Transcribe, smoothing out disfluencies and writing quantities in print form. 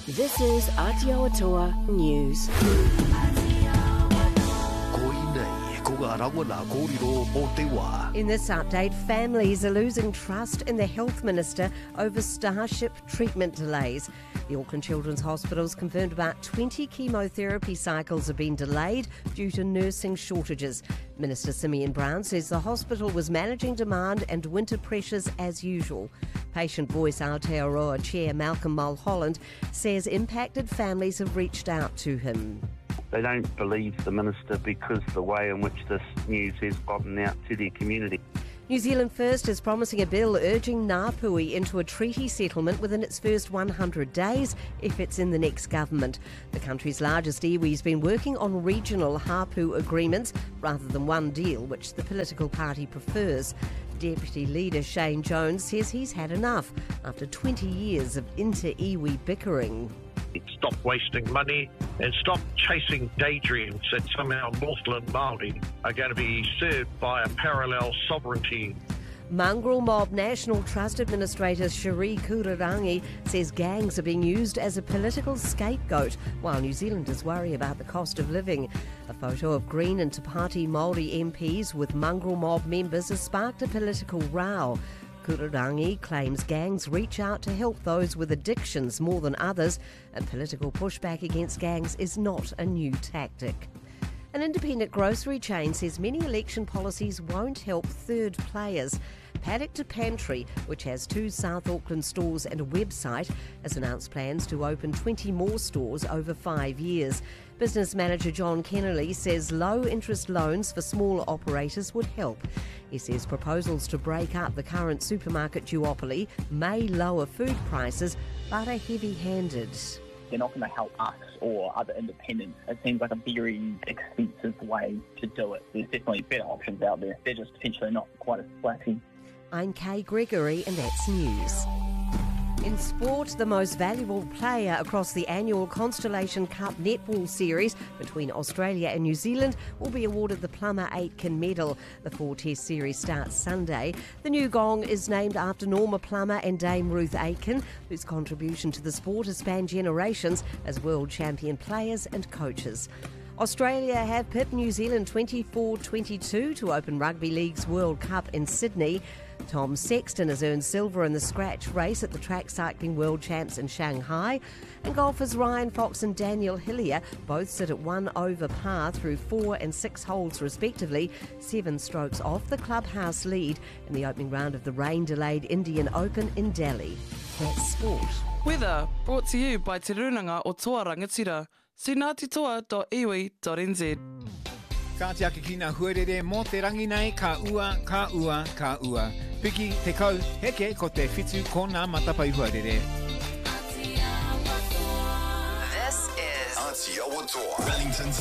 This is Aotearoa News. In this update, families are losing trust in the health minister over Starship treatment delays. The Auckland Children's Hospital's confirmed about 20 chemotherapy cycles have been delayed due to nursing shortages. Minister Simeon Brown says the hospital was managing demand and winter pressures as usual. Patient Voice Aotearoa Chair Malcolm Mulholland says impacted families have reached out to him. They don't believe the minister because the way in which this news has gotten out to their community. New Zealand First is promising a bill urging Ngāpuhi into a treaty settlement within its first 100 days if it's in the next government. The country's largest iwi's been working on regional hapu agreements rather than one deal, which the political party prefers. Deputy Leader Shane Jones says he's had enough after 20 years of inter-iwi bickering. Stop wasting money and stop chasing daydreams that somehow Northland Māori are going to be served by a parallel sovereignty. Mongrel Mob National Trust Administrator Cherie Kurirangi says gangs are being used as a political scapegoat while New Zealanders worry about the cost of living. A photo of Green and Te Pāti Māori MPs with Mongrel Mob members has sparked a political row. Kurirangi claims gangs reach out to help those with addictions more than others, and political pushback against gangs is not a new tactic. An independent grocery chain says many election policies won't help third players. Paddock to Pantry, which has 2 South Auckland stores and a website, has announced plans to open 20 more stores over 5 years. Business manager John Kennelly says low-interest loans for smaller operators would help. He says proposals to break up the current supermarket duopoly may lower food prices, but are heavy-handed. They're not going to help us or other independents. It seems like a very expensive way to do it. There's definitely better options out there. They're just potentially not quite as flashy. I'm Kay Gregory and that's news. In sport, the most valuable player across the annual Constellation Cup netball series between Australia and New Zealand will be awarded the Plummer Aitken Medal. The 4-test series starts Sunday. The new gong is named after Norma Plummer and Dame Ruth Aitken, whose contribution to the sport has spanned generations as world champion players and coaches. Australia have pipped New Zealand 24-22 to open Rugby League's World Cup in Sydney. Tom Sexton has earned silver in the scratch race at the Track Cycling World Champs in Shanghai. And golfers Ryan Fox and Daniel Hillier both sit at 1 over par through 4 and 6 holes respectively, 7 strokes off the clubhouse lead in the opening round of the rain-delayed Indian Open in Delhi. That's sport. Weather brought to you by Te Runanga o Toa Rangatira. See ngātitoa.iwi.nz. Ka te ake ki ngā huarere mō te rangi nei ka ua, ka ua, ka ua. Piki te kau heke ko te whitu ko ngā matapai huarere. This is Aotearoa, Wellington's